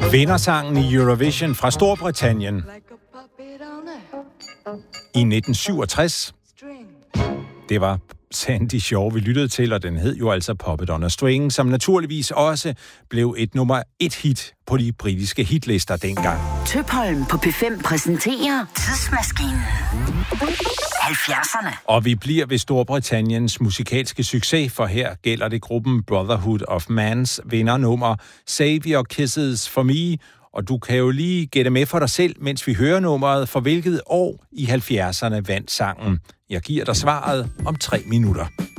Vindersangen i Eurovision fra Storbritannien i 1967. Det var Sandy Shaw, vi lyttede til, og den hed jo altså Puppet on a String, som naturligvis også blev et nummer 1 hit på de britiske hitlister dengang. Tøpholm på P5 præsenterer Tidsmaskinen. 70'erne. Og vi bliver ved Storbritanniens musikalske succes, for her gælder det gruppen Brotherhood of Man's vindernummer Save Your Kisses for Me. Og du kan jo lige gætte med for dig selv, mens vi hører nummeret, for hvilket år i 70'erne vandt sangen. Jeg giver dig svaret om 3 minutter.